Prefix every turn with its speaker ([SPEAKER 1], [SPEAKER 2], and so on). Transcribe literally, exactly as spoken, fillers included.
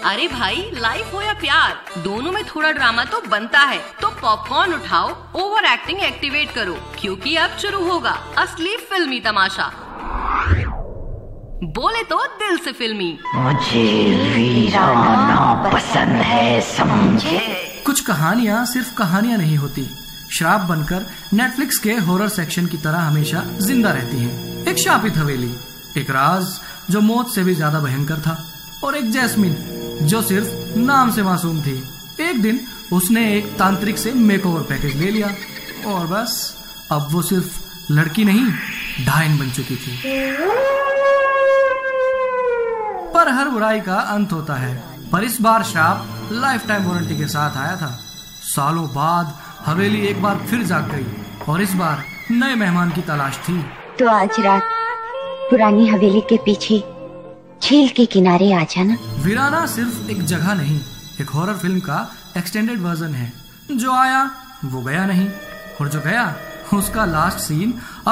[SPEAKER 1] अरे भाई, लाइफ हो या प्यार, दोनों में थोड़ा ड्रामा तो बनता है। तो पॉपकॉर्न उठाओ, ओवर एक्टिंग एक्टिवेट करो, क्योंकि अब शुरू होगा असली फिल्मी तमाशा। बोले तो दिल से फिल्मी।
[SPEAKER 2] मुझे वीराना पसंद है, समझे।
[SPEAKER 3] कुछ कहानियाँ सिर्फ कहानियाँ नहीं होती, श्राप बनकर नेटफ्लिक्स के हॉरर सेक्शन की तरह हमेशा जिंदा रहती हैं। एक शापित हवेली, एक राज जो मौत से भी ज्यादा भयंकर था, और एक जैस्मिन जो सिर्फ नाम से मासूम थी। एक दिन उसने एक तांत्रिक से मेकओवर पैकेज ले लिया और बस अब वो सिर्फ लड़की नहीं, डायन बन चुकी थी। पर हर बुराई का अंत होता है, पर इस बार श्राप लाइफ टाइम वारंटी के साथ आया था। सालों बाद हवेली एक बार फिर जाग गई और इस बार नए मेहमान की तलाश थी।
[SPEAKER 2] तो आज रात पुरानी हवेली के पीछे झील के किनारे आ जाना।
[SPEAKER 3] वीराना सिर्फ एक जगह नहीं, एक हॉरर फिल्म का एक्सटेंडेड वर्जन है। जो आया वो गया नहीं, और जो गया उसका लास्ट सीन